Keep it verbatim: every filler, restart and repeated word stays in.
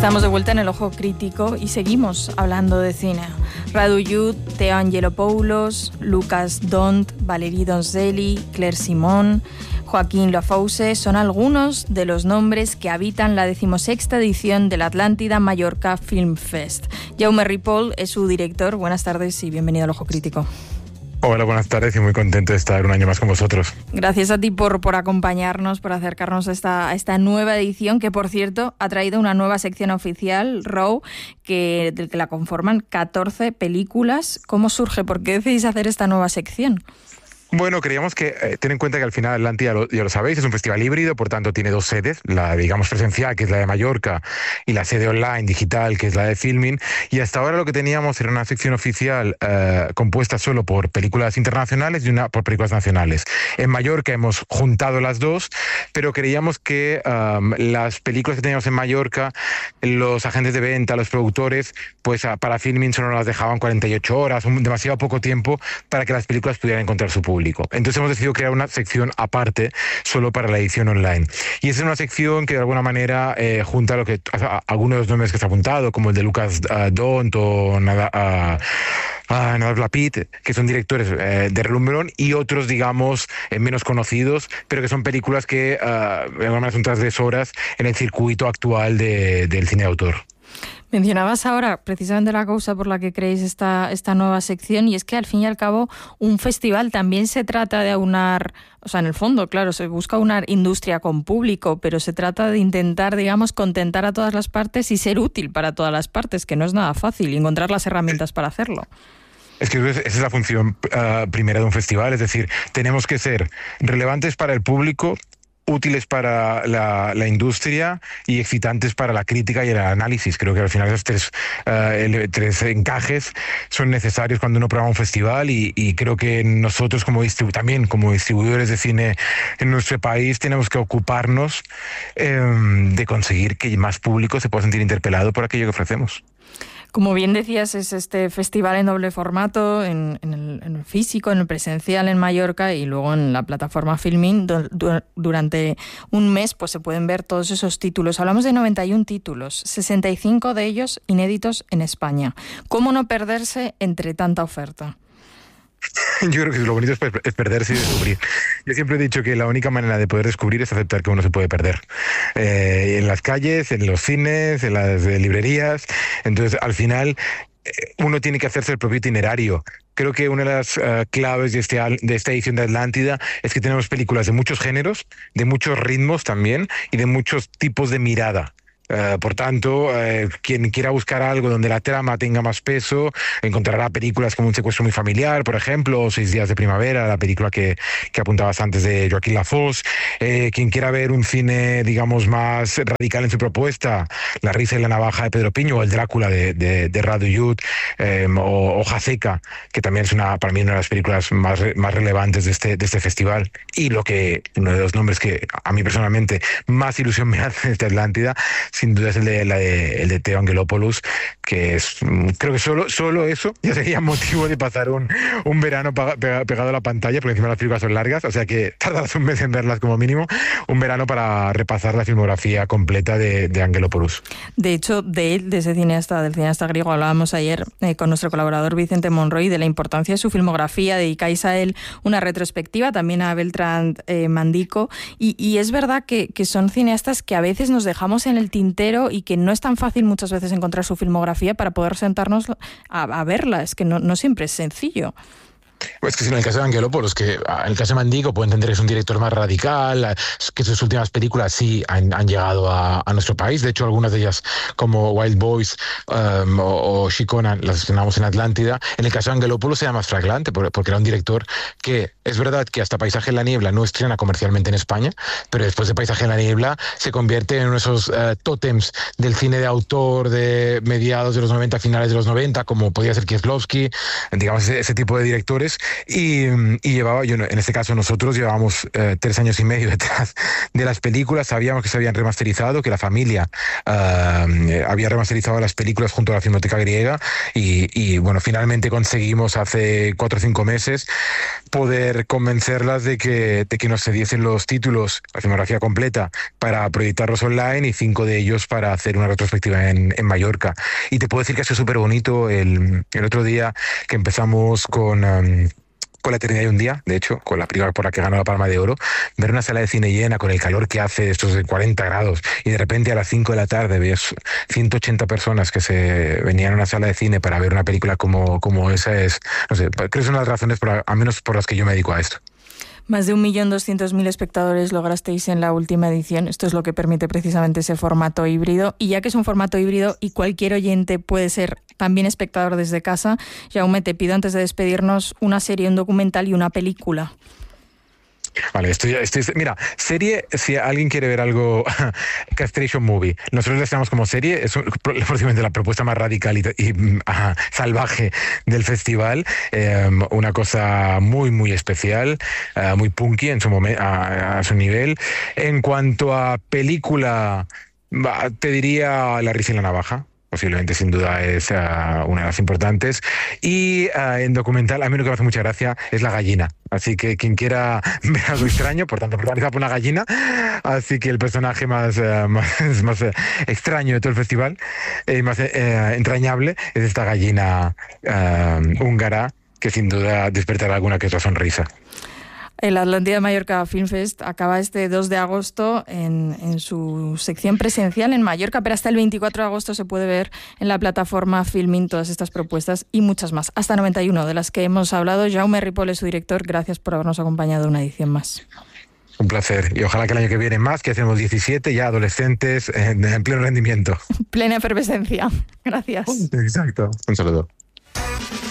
Estamos de vuelta en el Ojo Crítico y seguimos hablando de cine. Radu Jude, Teo Angelopoulos, Lucas Dont, Valerie Donzelli, Claire Simon, Joaquín Lafosse son algunos de los nombres que habitan la decimosexta edición del Atlántida Mallorca Film Fest. Jaume Ripoll es su director. Buenas tardes y bienvenido al Ojo Crítico. Hola, buenas tardes y muy contento de estar un año más con vosotros. Gracias a ti por, por acompañarnos, por acercarnos a esta, a esta nueva edición, que por cierto ha traído una nueva sección oficial, Raw, que, del que la conforman catorce películas. ¿Cómo surge? ¿Por qué decidís hacer esta nueva sección? Bueno, creíamos que, eh, ten en cuenta que al final Atlántida, ya, ya lo sabéis, es un festival híbrido, por tanto tiene dos sedes, la digamos presencial, que es la de Mallorca, y la sede online, digital, que es la de Filmin, y hasta ahora lo que teníamos era una sección oficial eh, compuesta solo por películas internacionales y una por películas nacionales. En Mallorca hemos juntado las dos, pero creíamos que um, las películas que teníamos en Mallorca, los agentes de venta, los productores, pues a, para Filmin solo nos las dejaban cuarenta y ocho horas, un, demasiado poco tiempo para que las películas pudieran encontrar su público. Entonces hemos decidido crear una sección aparte solo para la edición online. Y esa es una sección que de alguna manera eh, junta lo que a, a, algunos de los nombres que se ha apuntado, como el de Lucas uh, Dont o Nada, uh, uh, Nadav Lapid, que son directores eh, de relumbrón, y otros, digamos, eh, menos conocidos, pero que son películas que uh, de alguna manera son transgresoras en el circuito actual de, del cine de autor. Mencionabas ahora precisamente la causa por la que creéis esta, esta nueva sección, y es que al fin y al cabo un festival también se trata de aunar, o sea, en el fondo, claro, se busca aunar industria con público, pero se trata de intentar, digamos, contentar a todas las partes y ser útil para todas las partes, que no es nada fácil, y encontrar las herramientas para hacerlo. Es que esa es la función uh, primera de un festival, es decir, tenemos que ser relevantes para el público, útiles para la, la industria y excitantes para la crítica y el análisis. Creo que al final esos tres, uh, tres encajes son necesarios cuando uno programa un festival, y, y creo que nosotros como distribu- también como distribuidores de cine en nuestro país tenemos que ocuparnos eh, de conseguir que más público se pueda sentir interpelado por aquello que ofrecemos. Como bien decías, es este festival en doble formato, en, en, el, en el físico, en el presencial en Mallorca y luego en la plataforma Filmin. Du- du- durante un mes pues se pueden ver todos esos títulos. Hablamos de noventa y uno títulos, sesenta y cinco de ellos inéditos en España. ¿Cómo no perderse entre tanta oferta? Yo creo que lo bonito es, es perderse y descubrir. Yo siempre he dicho que la única manera de poder descubrir es aceptar que uno se puede perder. Eh, en las calles, en los cines, en las eh, librerías. Entonces, al final, eh, uno tiene que hacerse el propio itinerario. Creo que una de las uh, claves de, este, de esta edición de Atlántida es que tenemos películas de muchos géneros, de muchos ritmos también, y de muchos tipos de mirada. Uh, por tanto, uh, quien quiera buscar algo donde la trama tenga más peso encontrará películas como Un secuestro muy familiar, por ejemplo, o Seis días de primavera, la película que, que apuntabas antes de Joaquín Lafosse. Eh, quien quiera ver un cine, digamos, más radical en su propuesta, La risa y la navaja de Pedro Piño, o El Drácula de, de, de Radu Jude, eh, o Hoja seca, que también es una, para mí una de las películas más, más relevantes de este, de este festival. Y lo que, uno de los nombres que a mí personalmente más ilusión me hace de esta Atlántida, sin duda es el de, la de, el de Teo Angelopoulos, que es, creo que solo, solo eso ya sería motivo de pasar un, un verano pega, pegado a la pantalla, porque encima las películas son largas, o sea que tardas un mes en verlas como mínimo, un verano para repasar la filmografía completa de, de Angelopoulos. De hecho, de él, de ese cineasta, del cineasta griego, hablábamos ayer eh, con nuestro colaborador Vicente Monroy de la importancia de su filmografía. Dedicáis a él una retrospectiva, también a Beltrán eh, Mandico, y, y es verdad que, que son cineastas que a veces nos dejamos en el tintero y que no es tan fácil muchas veces encontrar su filmografía para poder sentarnos a, a verla. Es que no, no siempre es sencillo. Es que si en el caso de Angelopoulos, que en el caso de Mandico puedo entender que es un director más radical, que sus últimas películas sí han, han llegado a, a nuestro país. De hecho, algunas de ellas, como Wild Boys um, o, o Shikona, las estrenamos en Atlántida. En el caso de Angelopoulos era más flagrante, porque era un director que, es verdad que hasta Paisaje en la niebla no estrena comercialmente en España, pero después de Paisaje en la niebla se convierte en uno de esos uh, tótems del cine de autor de mediados de los noventa, finales de los noventa, como podía ser Kieslowski, digamos, ese, ese tipo de directores. Y, y llevaba, yo en este caso nosotros llevábamos eh, tres años y medio detrás de las películas. Sabíamos que se habían remasterizado, que la familia uh, había remasterizado las películas junto a la Filmoteca Griega, y, y bueno, finalmente conseguimos hace cuatro o cinco meses poder convencerlas de que, de que nos cediesen los títulos, la filmografía completa, para proyectarlos online y cinco de ellos para hacer una retrospectiva en, en Mallorca. Y te puedo decir que ha sido súper bonito el, el otro día que empezamos con... Um, con La eternidad de un día, de hecho, con la película por la que ganó la Palma de Oro, ver una sala de cine llena con el calor que hace, estos de cuarenta grados, y de repente a las cinco de la tarde ves ciento ochenta personas que se venían a una sala de cine para ver una película como, como esa, es, no sé, creo que es una de las razones, por, al menos por las que yo me dedico a esto. Más de un millón doscientos mil espectadores lograsteis en la última edición. Esto es lo que permite precisamente ese formato híbrido. Y ya que es un formato híbrido y cualquier oyente puede ser también espectador desde casa, Jaume, te pido antes de despedirnos una serie, un documental y una película. Vale, estoy, estoy, mira, serie, si alguien quiere ver algo, Castration Movie, nosotros le llamamos como serie, es posiblemente la propuesta más radical y, y ajá, salvaje del festival, eh, una cosa muy, muy especial, uh, muy punky en su momento, a, a su nivel. En cuanto a película, te diría La risa y la navaja. Posiblemente, sin duda, es uh, una de las importantes. Y uh, en documental, a mí lo que me hace mucha gracia es La gallina. Así que quien quiera ver algo extraño, por tanto, protagonizado por una gallina, así que el personaje más, uh, más, más uh, extraño de todo el festival y eh, más uh, entrañable es esta gallina uh, húngara, que sin duda despertará alguna que otra sonrisa. El Atlántida Mallorca Film Fest acaba este dos de agosto en, en su sección presencial en Mallorca, pero hasta el veinticuatro de agosto se puede ver en la plataforma Filmin todas estas propuestas y muchas más, hasta noventa y uno de las que hemos hablado. Jaume Ripoll es su director, gracias por habernos acompañado en una edición más. Un placer, y ojalá que el año que viene más, que hacemos diecisiete, ya adolescentes en, en pleno rendimiento. Plena efervescencia. Gracias. Exacto. Un saludo.